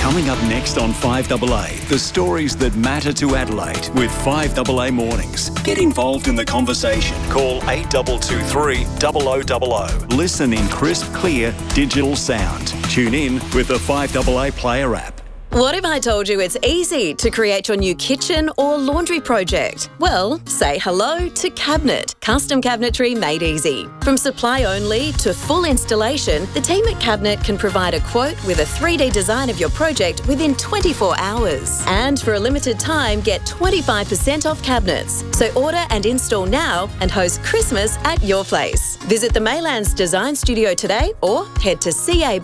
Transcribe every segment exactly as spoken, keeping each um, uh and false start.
Coming up next on five A A, the stories that matter to Adelaide with five A A Mornings. Get involved in the conversation. Call eight two two three, zero zero zero zero. Listen in crisp, clear, digital sound. Tune in with the five A A Player app. What if I told you it's easy to create your new kitchen or laundry project? Well, say hello to Cabinet, custom cabinetry made easy. From supply only to full installation, the team at Cabinet can provide a quote with a three D design of your project within twenty-four hours. And for a limited time, get twenty-five percent off cabinets. So order and install now and host Christmas at your place. Visit the Maylands Design Studio today or head to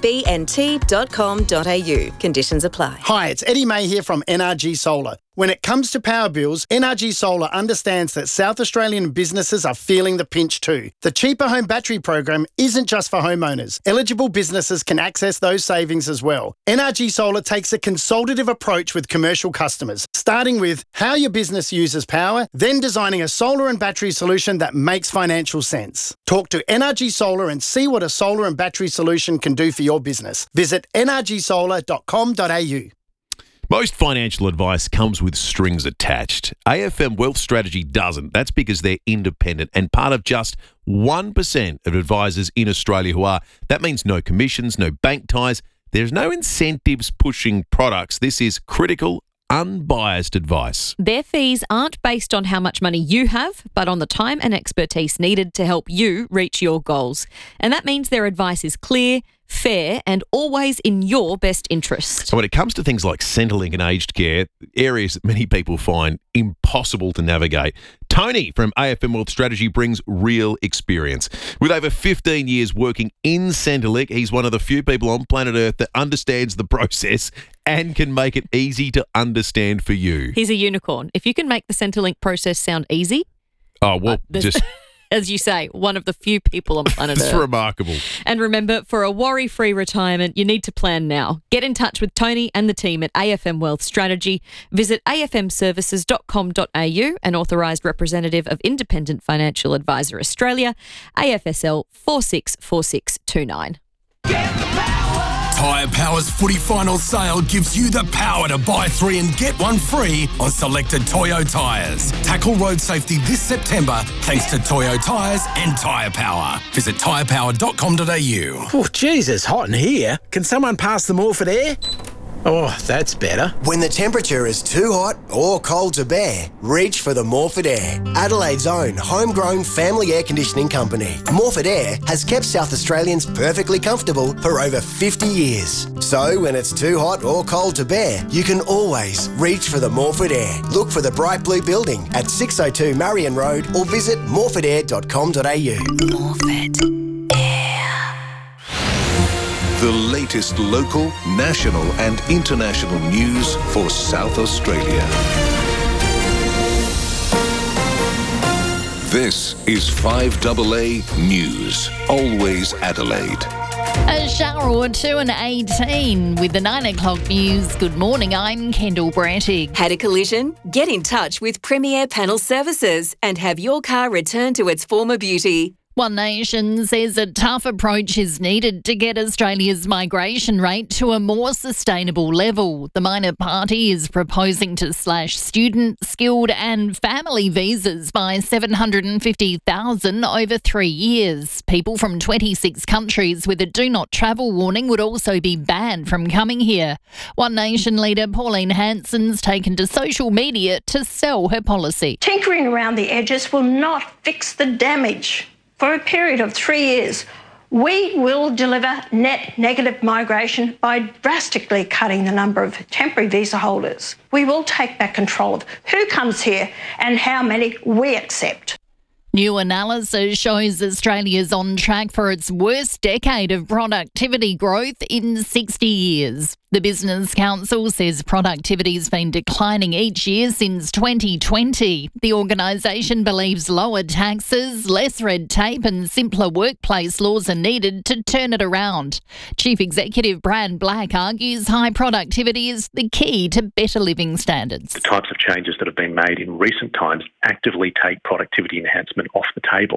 cabnt dot com dot a u. Conditions apply. Hi, it's Eddie May here from N R G Solar. When it comes to power bills, N R G Solar understands that South Australian businesses are feeling the pinch too. The Cheaper Home Battery program isn't just for homeowners. Eligible businesses can access those savings as well. N R G Solar takes a consultative approach with commercial customers, starting with how your business uses power, then designing a solar and battery solution that makes financial sense. Talk to N R G Solar and see what a solar and battery solution can do for your business. Visit n r g solar dot com dot a u. Most financial advice comes with strings attached. A F M Wealth Strategy doesn't. That's because they're independent and part of just one percent of advisors in Australia who are. That means no commissions, no bank ties. There's no incentives pushing products. This is critical, unbiased advice. Their fees aren't based on how much money you have, but on the time and expertise needed to help you reach your goals. And that means their advice is clear, fair and always in your best interest. So when it comes to things like Centrelink and aged care, areas that many people find impossible to navigate, Tony from A F M Wealth Strategy brings real experience. With over fifteen years working in Centrelink, he's one of the few people on planet Earth that understands the process and can make it easy to understand for you. He's a unicorn. If you can make the Centrelink process sound easy... Oh, well, uh, just... As you say, one of the few people on planet Earth. It's remarkable. And remember, for a worry-free retirement, you need to plan now. Get in touch with Tony and the team at A F M Wealth Strategy. Visit a f m services dot com dot a u, an authorised representative of Independent Financial Advisor Australia, A F S L four six four six two nine. Tyre Power's footy final sale gives you the power to buy three and get one free on selected Toyo tyres. Tackle road safety this September thanks to Toyo tyres and Tyre Power. Visit tyre power dot com dot a u. Oh, geez, it's hot in here. Can someone pass the Morford air? Oh, that's better. When the temperature is too hot or cold to bear, reach for the Morford Air, Adelaide's own homegrown family air conditioning company. Morford Air has kept South Australians perfectly comfortable for over fifty years. So when it's too hot or cold to bear, you can always reach for the Morford Air. Look for the bright blue building at six oh two Marion Road or visit morford air dot com dot a u. Morford. The latest local, national and international news for South Australia. This is five A A News, always Adelaide. A shower or two and eighteen with the nine o'clock news. Good morning, I'm Kendall Brantig. Had a collision? Get in touch with Premier Panel Services and have your car returned to its former beauty. One Nation says a tough approach is needed to get Australia's migration rate to a more sustainable level. The minor party is proposing to slash student, skilled and family visas by seven hundred fifty thousand over three years. People from twenty-six countries with a do not travel warning would also be banned from coming here. One Nation leader Pauline Hanson's taken to social media to sell her policy. Tinkering around the edges will not fix the damage. For a period of three years, we will deliver net negative migration by drastically cutting the number of temporary visa holders. We will take back control of who comes here and how many we accept. New analysis shows Australia's on track for its worst decade of productivity growth in sixty years. The Business Council says productivity has been declining each year since twenty twenty. The organisation believes lower taxes, less red tape and simpler workplace laws are needed to turn it around. Chief Executive Brad Black argues high productivity is the key to better living standards. The types of changes that have been made in recent times actively take productivity enhancement off the table.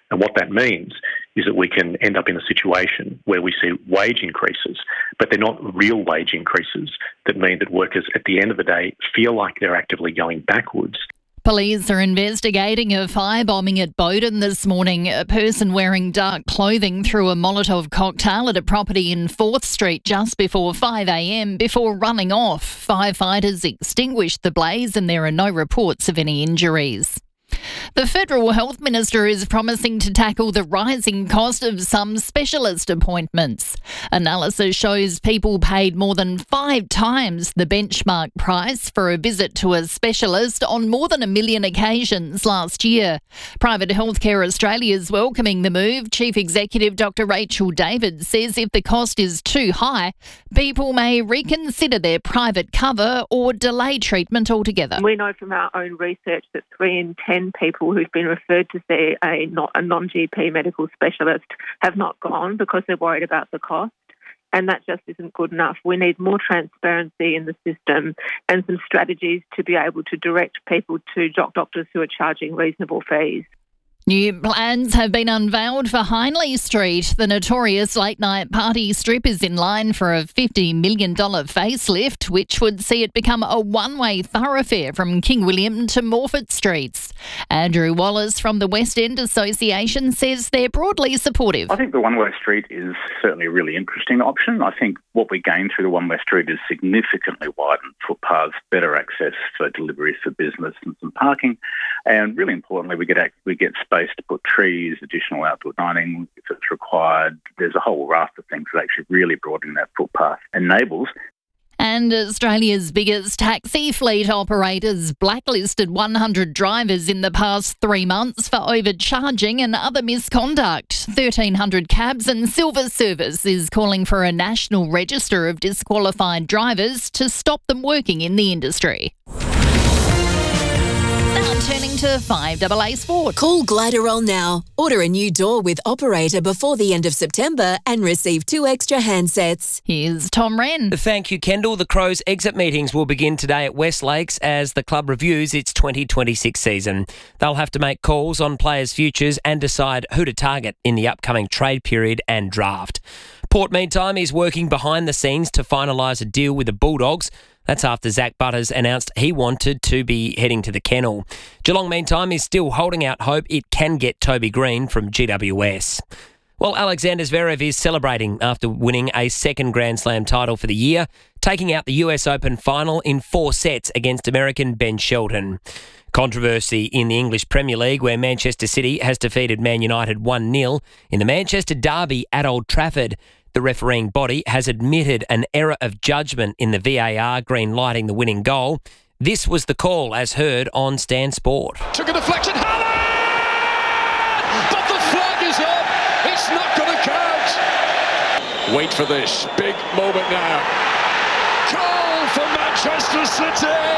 And what that means is that we can end up in a situation where we see wage increases, but they're not real wage increases that mean that workers at the end of the day feel like they're actively going backwards. Police are investigating a firebombing at Bowden this morning. A person wearing dark clothing threw a Molotov cocktail at a property in fourth Street just before five a.m. before running off. Firefighters extinguished the blaze and there are no reports of any injuries. The Federal Health Minister is promising to tackle the rising cost of some specialist appointments. Analysis shows people paid more than five times the benchmark price for a visit to a specialist on more than a million occasions last year. Private Healthcare Australia is welcoming the move. Chief Executive Doctor Rachel David says if the cost is too high, people may reconsider their private cover or delay treatment altogether. We know from our own research that three in ten people who've been referred to see a, not, a non-G P medical specialist have not gone because they're worried about the cost, and that just isn't good enough. We need more transparency in the system and some strategies to be able to direct people to doc- doctors who are charging reasonable fees. New plans have been unveiled for Hindley Street. The notorious late-night party strip is in line for a fifty million dollars facelift, which would see it become a one-way thoroughfare from King William to Morford Streets. Andrew Wallace from the West End Association says they're broadly supportive. I think the one-way street is certainly a really interesting option. I think what we gain through the one-way street is significantly widened footpaths, better access for deliveries for business and some parking, and really importantly, we get we get space to put trees, additional outdoor dining if it's required. There's a whole raft of things that actually really broaden that footpath enables. And Australia's biggest taxi fleet operators blacklisted one hundred drivers in the past three months for overcharging and other misconduct. thirteen hundred cabs and Silver Service is calling for a national register of disqualified drivers to stop them working in the industry. Now turning to five A A Sport. Call Gliderol now. Order a new door with Operator before the end of September and receive two extra handsets. Here's Tom Wren. Thank you, Kendall. The Crows exit meetings will begin today at West Lakes as the club reviews its twenty twenty-six season. They'll have to make calls on players' futures and decide who to target in the upcoming trade period and draft. Port, meantime, is working behind the scenes to finalise a deal with the Bulldogs. That's after Zach Butters announced he wanted to be heading to the kennel. Geelong, meantime, is still holding out hope it can get Toby Green from G W S. Well, Alexander Zverev is celebrating after winning a second Grand Slam title for the year, taking out the U S Open final in four sets against American Ben Shelton. Controversy in the English Premier League, where Manchester City has defeated Man United one nil in the Manchester Derby at Old Trafford. The refereeing body has admitted an error of judgment in the V A R green lighting the winning goal. This was the call as heard on Stan Sport. Took a deflection, Haaland! But the flag is up! It's not going to count! Wait for this, big moment now. Goal for Manchester City!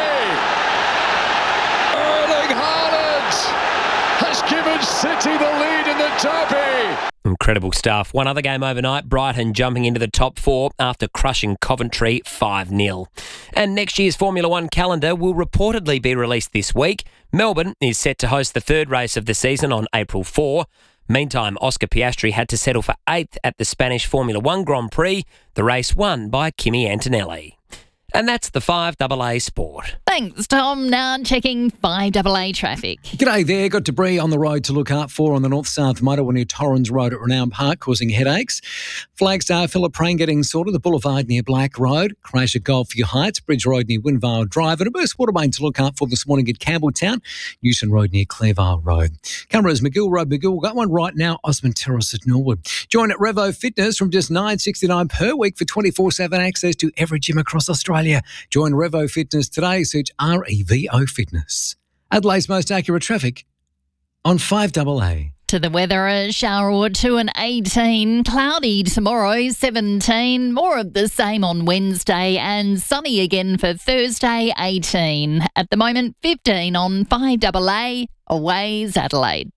Erling Haaland has given City the lead in the derby! Incredible stuff. One other game overnight, Brighton jumping into the top four after crushing Coventry five nil. And next year's Formula One calendar will reportedly be released this week. Melbourne is set to host the third race of the season on April fourth. Meantime, Oscar Piastri had to settle for eighth at the Spanish Formula One Grand Prix, the race won by Kimi Antonelli. And that's the five A A Sport. Thanks, Tom. Now checking five A A traffic. G'day there. Got debris on the road to look out for on the north-south motorway near Torrens Road at Renown Park, causing headaches. Flagstaff, Phillip Prain getting sorted. The Boulevard near Black Road. Crash at Goldview Heights. Bridge Road near Windvale Drive. And a burst water main to look out for this morning at Campbelltown. Newson Road near Clearvale Road. Cameras, McGill Road, McGill. Got one right now. Osmond Terrace at Norwood. Join at Revo Fitness from just nine dollars sixty-nine per week for twenty-four seven access to every gym across Australia. Join Revo Fitness today. Search R E V O Fitness. Adelaide's most accurate traffic on five A A. To the weather, a shower or two and eighteen. Cloudy tomorrow, seventeen. More of the same on Wednesday and sunny again for Thursday, eighteen. At the moment, fifteen on five A A. Aways Adelaide.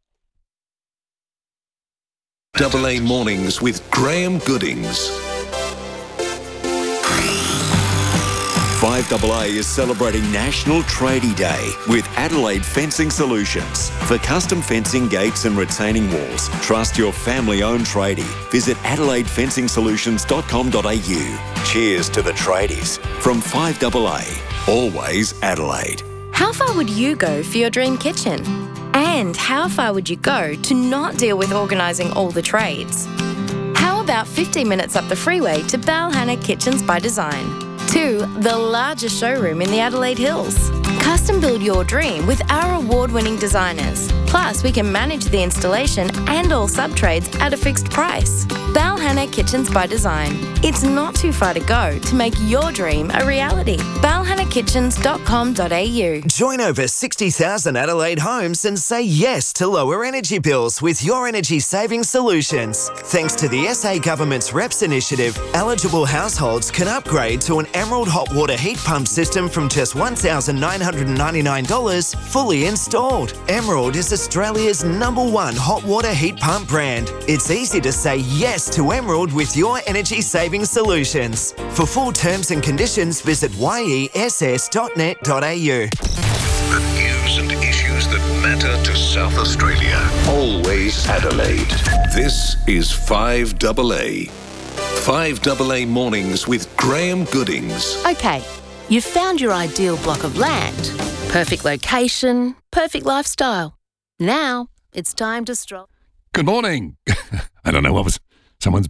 Double A Mornings with Graham Goodings. five A A is celebrating National Tradie Day with Adelaide Fencing Solutions. For custom fencing, gates and retaining walls, trust your family-owned tradie. Visit adelaide fencing solutions dot com dot a u. Cheers to the tradies. From five A A, always Adelaide. How far would you go for your dream kitchen? And how far would you go to not deal with organising all the trades? How about fifteen minutes up the freeway to Balhanna Kitchens by Design? To the largest showroom in the Adelaide Hills. Custom build your dream with our award-winning designers. Plus, we can manage the installation and all sub-trades at a fixed price. Balhanna Kitchens by Design. It's not too far to go to make your dream a reality. balhanna kitchens dot com dot a u. Join over sixty thousand Adelaide homes and say yes to lower energy bills with your energy saving solutions. Thanks to the S A Government's R E P S initiative, eligible households can upgrade to an Emerald hot water heat pump system from just one thousand nine hundred ninety-nine dollars fully installed. Emerald is Australia's number one hot water heat pump brand. It's easy to say yes to Emerald with your energy saving solutions. For full terms and conditions, visit y e s s dot net dot a u. The news and issues that matter to South Australia. Always Adelaide. This is five A A. five A A Mornings with Graham Goodings. Okay, you've found your ideal block of land. Perfect location, perfect lifestyle. Now it's time to stroll. Good morning. I don't know what was... Someone's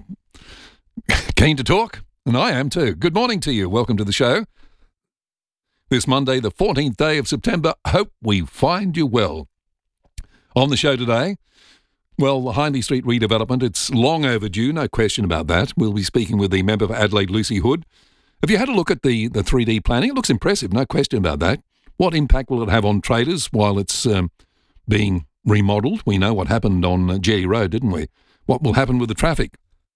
keen to talk, and I am too. Good morning to you. Welcome to the show. This Monday, the fourteenth day of September. Hope we find you well. On the show today, well, the Hindley Street redevelopment, it's long overdue, no question about that. We'll be speaking with the member for Adelaide, Lucy Hood. Have you had a look at the, the three D planning? It looks impressive, no question about that. What impact will it have on traders while it's um, being remodelled? We know what happened on uh, G E Road, didn't we? What will happen with the traffic?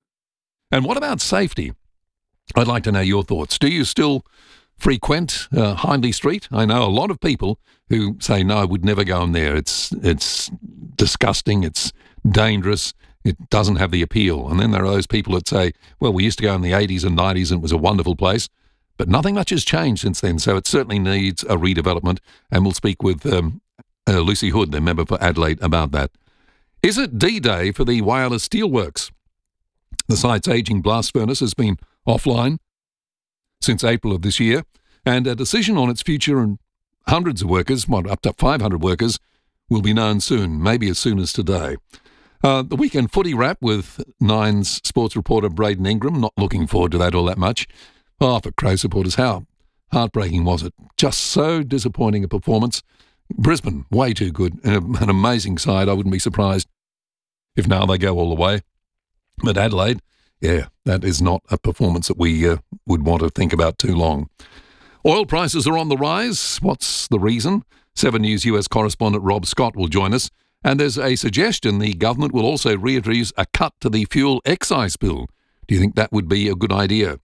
And what about safety? I'd like to know your thoughts. Do you still frequent uh, Hindley Street? I know a lot of people who say, no, I would never go in there. It's it's disgusting. It's dangerous. It doesn't have the appeal. And then there are those people that say, well, we used to go in the eighties and nineties and it was a wonderful place. But nothing much has changed since then. So it certainly needs a redevelopment. And we'll speak with um, uh, Lucy Hood, the member for Adelaide, about that. Is it D-Day for the Whyalla Steelworks? The site's ageing blast furnace has been offline since April of this year, and a decision on its future and hundreds of workers, what, up to five hundred workers, will be known soon, maybe as soon as today. Uh, the weekend footy wrap with Nine's sports reporter Braden Ingram, not looking forward to that all that much. Oh, for Crow supporters, how heartbreaking was it? Just so disappointing a performance. Brisbane, way too good, an amazing side. I wouldn't be surprised if now they go all the way. But Adelaide, yeah, that is not a performance that we uh, would want to think about too long. Oil prices are on the rise. What's the reason? Seven News U S correspondent Rob Scott will join us. And there's a suggestion the government will also reintroduce a cut to the fuel excise bill. Do you think that would be a good idea?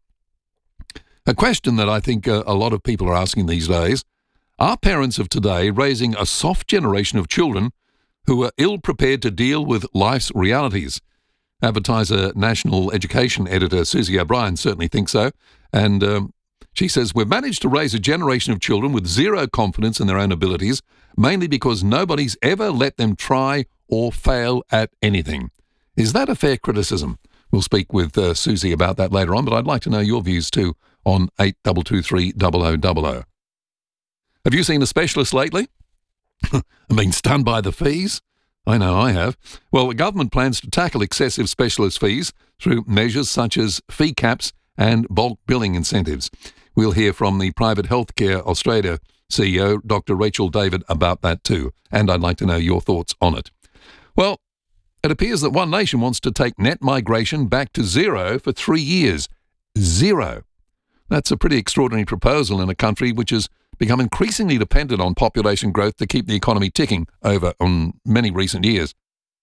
A question that I think uh, a lot of people are asking these days. Are parents of today raising a soft generation of children who are ill-prepared to deal with life's realities? Advertiser National Education Editor Susie O'Brien certainly thinks so. And um, she says, we've managed to raise a generation of children with zero confidence in their own abilities, mainly because nobody's ever let them try or fail at anything. Is that a fair criticism? We'll speak with uh, Susie about that later on, but I'd like to know your views too on eight two two three zero zero zero zero. Have you seen a specialist lately? I've been stunned by the fees. I know I have. Well, the government plans to tackle excessive specialist fees through measures such as fee caps and bulk billing incentives. We'll hear from the Private Healthcare Australia C E O, Doctor Rachel David, about that too, and I'd like to know your thoughts on it. Well, it appears that One Nation wants to take net migration back to zero for three years. Zero. That's a pretty extraordinary proposal in a country which has become increasingly dependent on population growth to keep the economy ticking over on many recent years.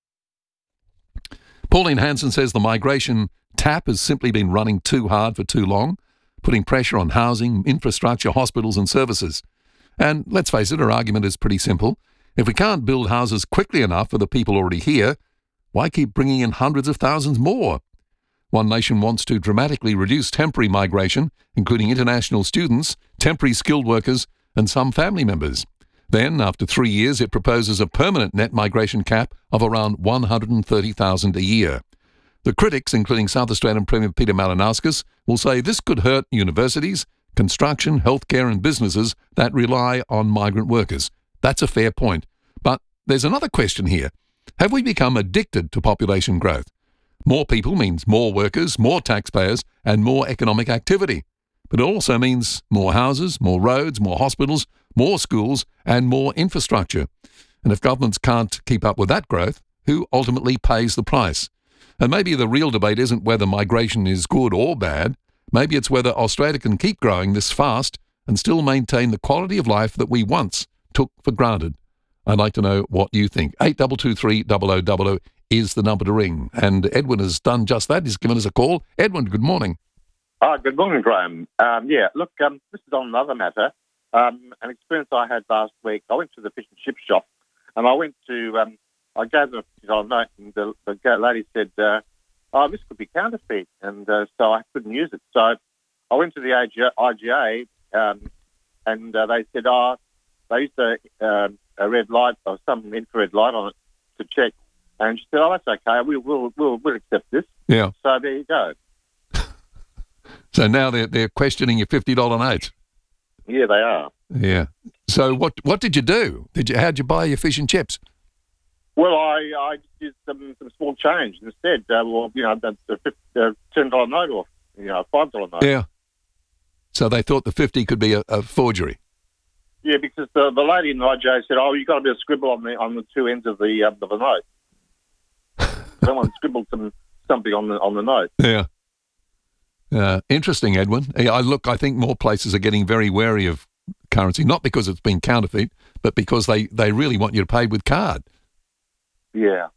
Pauline Hanson says the migration tap has simply been running too hard for too long, putting pressure on housing, infrastructure, hospitals and services. And let's face it, her argument is pretty simple. If we can't build houses quickly enough for the people already here, why keep bringing in hundreds of thousands more? One Nation wants to dramatically reduce temporary migration, including international students, temporary skilled workers, and some family members. Then, after three years, it proposes a permanent net migration cap of around one hundred thirty thousand a year. The critics, including South Australian Premier Peter Malinauskas, will say this could hurt universities, construction, healthcare and businesses that rely on migrant workers. That's a fair point. But there's another question here. Have we become addicted to population growth? More people means more workers, more taxpayers and more economic activity. But it also means more houses, more roads, more hospitals, more schools and more infrastructure. And if governments can't keep up with that growth, who ultimately pays the price? And maybe the real debate isn't whether migration is good or bad. Maybe it's whether Australia can keep growing this fast and still maintain the quality of life that we once took for granted. I'd like to know what you think. eight two two three, double oh double oh is the number to ring. And Edwin has done just that. He's given us a call. Edwin, good morning. Oh, good morning, Graham. Um, yeah, look, um, this is on another matter. Um, an experience I had last week. I went to the fish and chip shop, and I went to, um, I gave them a fifty dollars note, and the, the lady said, uh, oh, this could be counterfeit, and uh, so I couldn't use it. So I went to the I G A, um, and uh, they said, oh, they used a, uh, a red light or some infrared light on it to check. And she said, oh, that's okay, we, we'll, we'll, we'll accept this. Yeah. So there you go. So now they're, they're questioning your fifty dollars notes. Yeah, they are. Yeah. So what what did you do? Did you how'd you buy your fish and chips? Well, I, I just used some, some small change instead. Uh, well, you know, the, the ten dollars note or, you know, a five dollars note. Yeah. So they thought the fifty could be a, a forgery. Yeah, because the, the lady in the I J A said, oh, you've got a bit of scribble on the on the two ends of the um, of the note. Someone scribbled some something on the on the note. Yeah. Uh, interesting, Edwin. I look. I think more places are getting very wary of currency, not because it's been counterfeit, but because they, they really want you to pay with card. Yeah.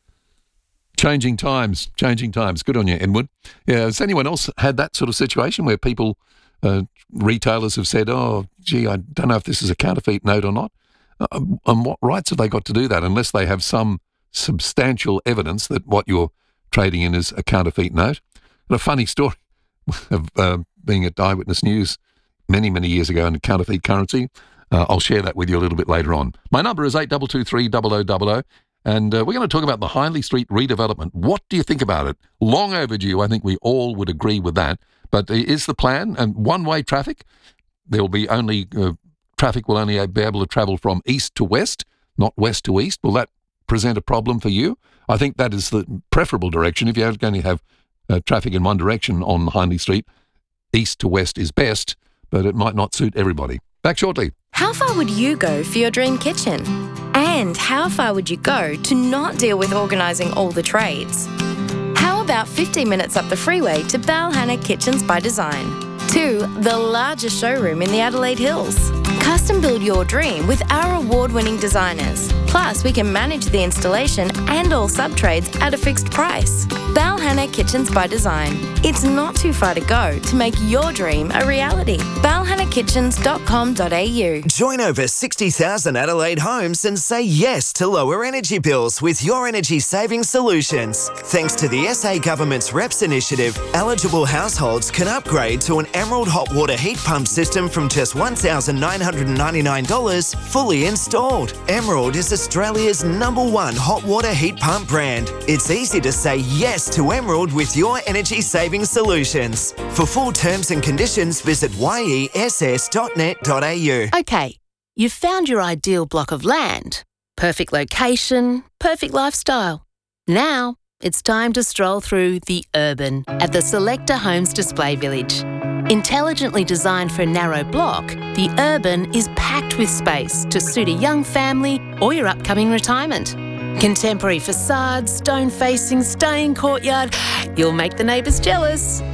Changing times, changing times. Good on you, Edwin. Yeah. Has anyone else had that sort of situation where people, uh, retailers have said, "Oh, gee, I don't know if this is a counterfeit note or not," uh, and what rights have they got to do that unless they have some substantial evidence that what you're trading in is a counterfeit note? And a funny story of uh, being at Eyewitness News many, many years ago in counterfeit currency. Uh, I'll share that with you a little bit later on. My number is eight two two three, double oh double oh, and uh, we're going to talk about the Hindley Street redevelopment. What do you think about it? Long overdue, I think we all would agree with that. But is the plan and one-way traffic? There will be only, uh, traffic will only be able to travel from east to west, not west to east. Will that present a problem for you? I think that is the preferable direction. If you're going to have uh, traffic in one direction on Hindley Street, east to west is best, but it might not suit everybody. Back shortly. How far would you go for your dream kitchen? And how far would you go to not deal with organising all the trades? How about fifteen minutes up the freeway to Balhanna Kitchens by Design? To the largest showroom in the Adelaide Hills. Custom build your dream with our award-winning designers. Plus, we can manage the installation and all sub-trades at a fixed price. Balhanna Kitchens by Design. It's not too far to go to make your dream a reality. balhanna kitchens dot com dot a u. Join over sixty thousand Adelaide homes and say yes to lower energy bills with your energy saving solutions. Thanks to the S A Government's R E P S initiative, eligible households can upgrade to an Emerald hot water heat pump system from just one thousand nine hundred ninety-nine dollars fully installed. Emerald is Australia's number one hot water heat pump brand. It's easy to say yes to Emerald with your energy saving solutions. For full terms and conditions, visit y e s s dot net dot a u. Okay, you've found your ideal block of land. Perfect location, perfect lifestyle. Now it's time to stroll through the urban at the Selector Homes Display Village. Intelligently designed for a narrow block, the urban is packed with space to suit a young family or your upcoming retirement. Contemporary facades, stone facing, stunning courtyard. You'll make the neighbours jealous. Visit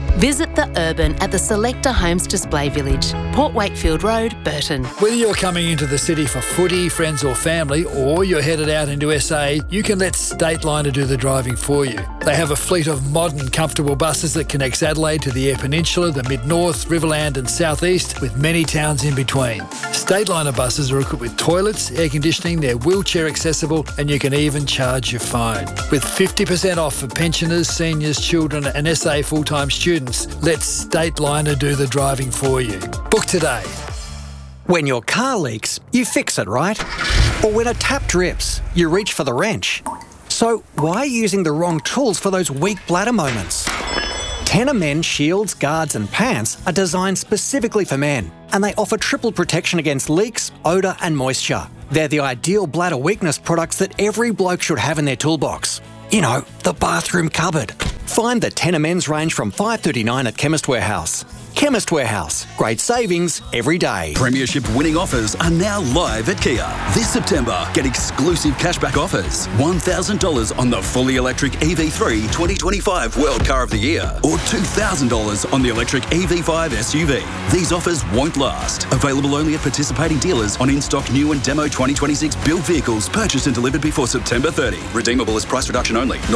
at the Urban at the Selector Homes Display Village, Port Wakefield Road, Burton. Whether you're coming into the city for footy, friends or family, or you're headed out into S A, you can let Stateliner do the driving for you. They have a fleet of modern, comfortable buses that connects Adelaide to the Eyre Peninsula, the Mid-North, Riverland and South East, with many towns in between. Stateliner buses are equipped with toilets, air conditioning, they're wheelchair accessible, and you can even charge your phone. With fifty percent off for pensioners, seniors, children and S A full-time students, let Stateliner do the driving for you. Book today. When your car leaks, you fix it, right? Or when a tap drips, you reach for the wrench. So why are you using the wrong tools for those weak bladder moments? Tenor Men shields, guards and pants are designed specifically for men, and they offer triple protection against leaks, odour and moisture. They're the ideal bladder weakness products that every bloke should have in their toolbox. You know, the bathroom cupboard. Find the Tenor Men's range from five dollars thirty-nine at Chemist Warehouse. Chemist Warehouse. Great savings every day. Premiership winning offers are now live at Kia. This September, get exclusive cashback offers. one thousand dollars on the fully electric E V three twenty twenty-five World Car of the Year or two thousand dollars on the electric E V five S U V. These offers won't last. Available only at participating dealers on in-stock new and demo twenty twenty-six built vehicles purchased and delivered before September thirtieth. Redeemable as price reduction only. Not